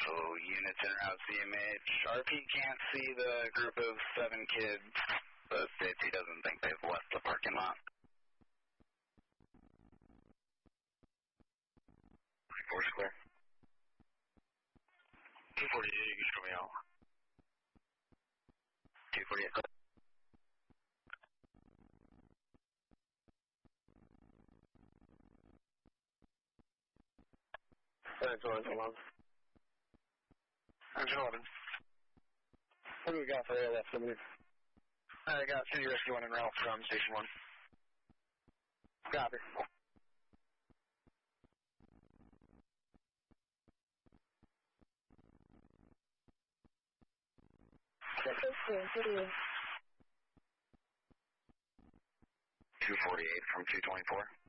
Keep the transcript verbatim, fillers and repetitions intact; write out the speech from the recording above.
So units in route C M H. R P can't see the group of seven kids, but safety doesn't think they've left the parking lot. Four's clear. two forty-eight, you show me out. two forty-eight. That's one, come on. Engine eleven. What do we got for air left, somebody? I got City Rescue one en route from Station one. Copy. two forty-eight from two twenty-four.